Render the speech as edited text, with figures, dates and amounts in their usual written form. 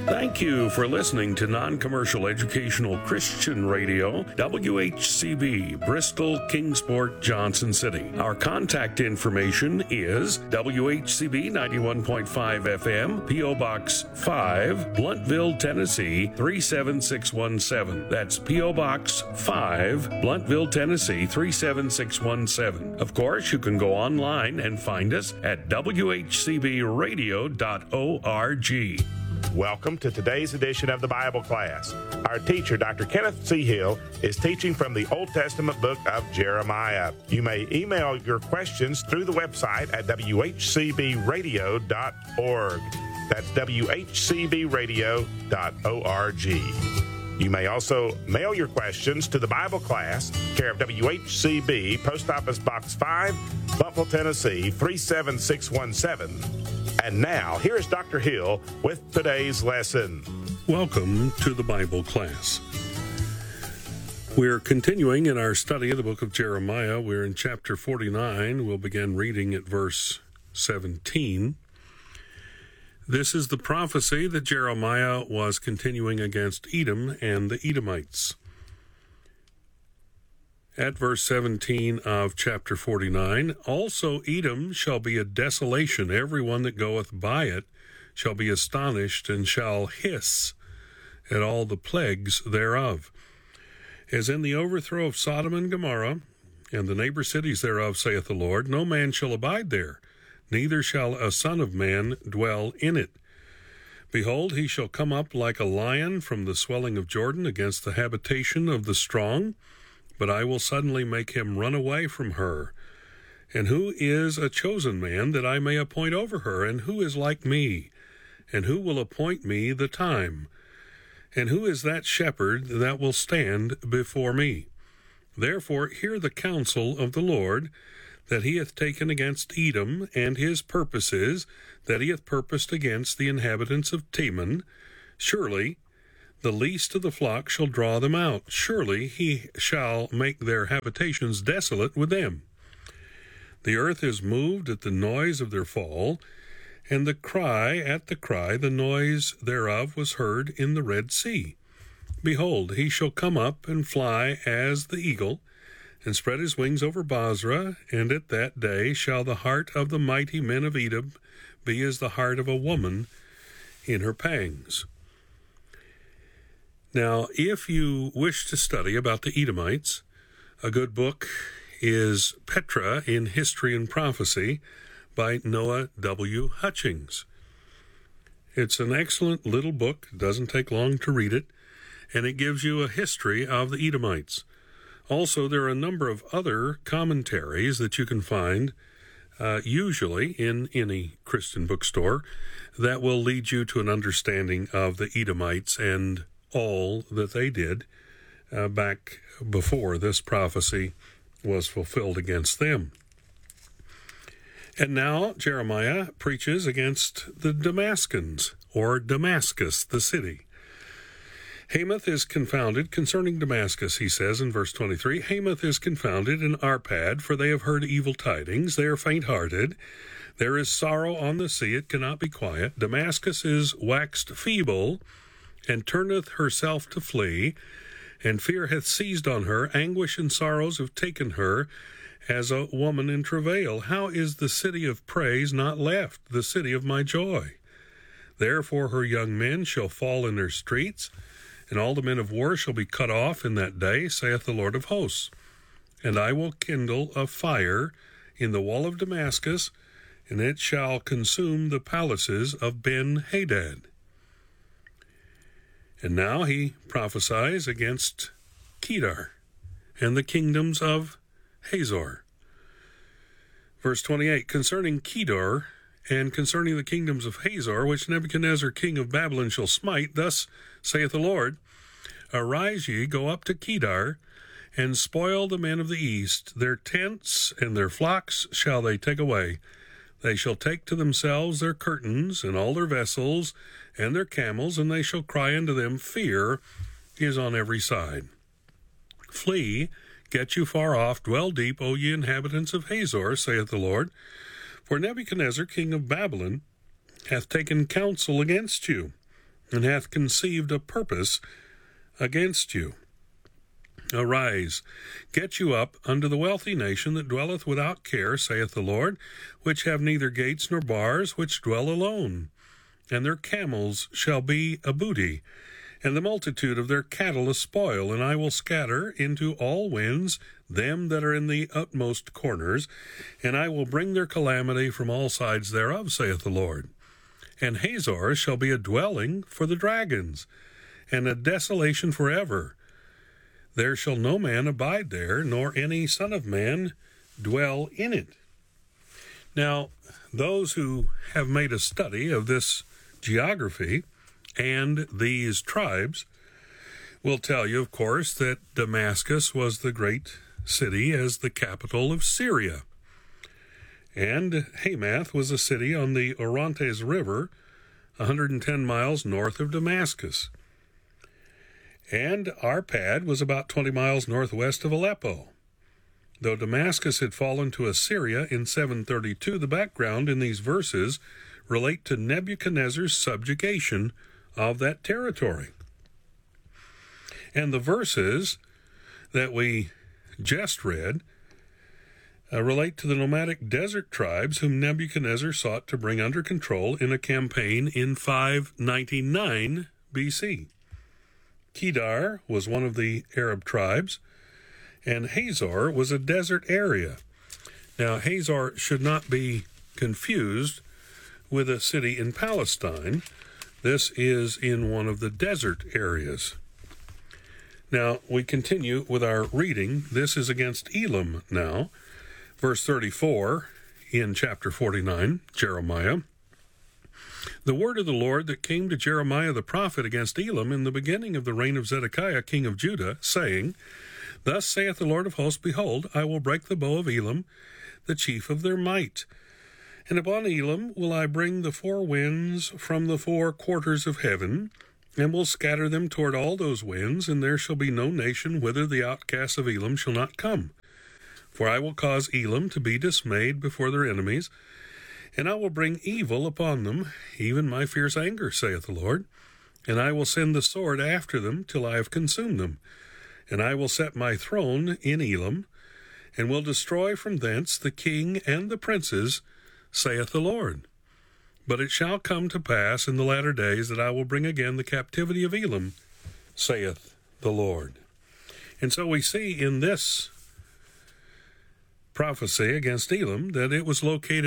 Thank you for listening to Non-Commercial Educational Christian Radio, WHCB, Bristol, Kingsport, Johnson City. Our contact information is WHCB 91.5 FM, P.O. Box 5, Blountville, Tennessee 37617. That's P.O. Box 5, Blountville, Tennessee 37617. Of course, you can go online and find us at WHCBradio.org. Welcome to today's edition of the Bible class. Our teacher, Dr. Kenneth C. Hill, is teaching from the Old Testament book of Jeremiah. You may email your questions through the website at whcbradio.org. That's whcbradio.org. You may also mail your questions to the Bible class, care of WHCB, Post Office Box 5, Blountville, Tennessee 37617. And now, here's Dr. Hill with today's lesson. Welcome to the Bible class. We're continuing in our study of the book of Jeremiah. We're in chapter 49. We'll begin reading at verse 17. This is the prophecy that Jeremiah was continuing against Edom and the Edomites. At verse 17 of chapter 49, also Edom shall be a desolation, every one that goeth by it shall be astonished and shall hiss at all the plagues thereof. As in the overthrow of Sodom and Gomorrah, and the neighbor cities thereof, saith the Lord, no man shall abide there, neither shall a son of man dwell in it. Behold, he shall come up like a lion from the swelling of Jordan against the habitation of the strong, but I will suddenly make him run away from her. And who is a chosen man that I may appoint over her? And who is like me? And who will appoint me the time? And who is that shepherd that will stand before me? Therefore hear the counsel of the Lord, that he hath taken against Edom, and his purposes, that he hath purposed against the inhabitants of Teman. Surely the least of the flock shall draw them out. Surely he shall make their habitations desolate with them. The earth is moved at the noise of their fall, and the cry, the noise thereof was heard in the Red Sea. Behold, he shall come up and fly as the eagle, and spread his wings over Bozrah, and at that day shall the heart of the mighty men of Edom be as the heart of a woman in her pangs. Now, if you wish to study about the Edomites, a good book is Petra in History and Prophecy by Noah W. Hutchings. It's an excellent little book. It doesn't take long to read it, and it gives you a history of the Edomites. Also, there are a number of other commentaries that you can find, usually in any Christian bookstore, that will lead you to an understanding of the Edomites and all that they did back before this prophecy was fulfilled against them. And now Jeremiah preaches against the Damascens, or Damascus, the city. Hamath is confounded concerning Damascus, he says in verse 23. Hamath is confounded in Arpad, for they have heard evil tidings. They are faint-hearted. There is sorrow on the sea, it cannot be quiet. Damascus is waxed feeble, and turneth herself to flee, and fear hath seized on her, anguish and sorrows have taken her, as a woman in travail. How is the city of praise not left, the city of my joy? Therefore her young men shall fall in their streets, and all the men of war shall be cut off in that day, saith the Lord of hosts. And I will kindle a fire in the wall of Damascus, and it shall consume the palaces of Ben-Hadad. And now he prophesies against Kedar and the kingdoms of Hazor. Verse 28, concerning Kedar and concerning the kingdoms of Hazor, which Nebuchadnezzar king of Babylon shall smite, thus saith the Lord, arise ye, go up to Kedar, and spoil the men of the east. Their tents and their flocks shall they take away. They shall take to themselves their curtains and all their vessels and their camels, and they shall cry unto them, fear is on every side. Flee, get you far off, dwell deep, O ye inhabitants of Hazor, saith the Lord. For Nebuchadnezzar king of Babylon hath taken counsel against you. and hath conceived a purpose against you. Arise, get you up unto the wealthy nation that dwelleth without care, saith the Lord, which have neither gates nor bars, which dwell alone. And their camels shall be a booty, and the multitude of their cattle a spoil, and I will scatter into all winds them that are in the utmost corners, and I will bring their calamity from all sides thereof, saith the Lord. And Hazor shall be a dwelling for the dragons, and a desolation forever. There shall no man abide there, nor any son of man dwell in it. Now, those who have made a study of this geography and these tribes will tell you, of course, that Damascus was the great city as the capital of Syria. And Hamath was a city on the Orontes River, 110 miles north of Damascus. And Arpad was about 20 miles northwest of Aleppo. Though Damascus had fallen to Assyria in 732, the background in these verses relate to Nebuchadnezzar's subjugation of that territory. And the verses that we just read relate to the nomadic desert tribes whom Nebuchadnezzar sought to bring under control in a campaign in 599 BC. Kedar was one of the Arab tribes, and Hazor was a desert area. Now, Hazor should not be confused with a city in Palestine. This is in one of the desert areas. Now, we continue with our reading. This is against Elam now. Verse 34 in chapter 49, Jeremiah. The word of the Lord that came to Jeremiah the prophet against Elam in the beginning of the reign of Zedekiah king of Judah, saying, Thus saith the Lord of hosts, Behold, I will break the bow of Elam, the chief of their might. And upon Elam will I bring the four winds from the four quarters of heaven, and will scatter them toward all those winds, and there shall be no nation whither the outcasts of Elam shall not come. For I will cause Elam to be dismayed before their enemies, and I will bring evil upon them, even my fierce anger, saith the Lord. And I will send the sword after them till I have consumed them. And I will set my throne in Elam, and will destroy from thence the king and the princes, saith the Lord. But it shall come to pass in the latter days that I will bring again the captivity of Elam, saith the Lord. And so we see in this prophecy against Elam that it was located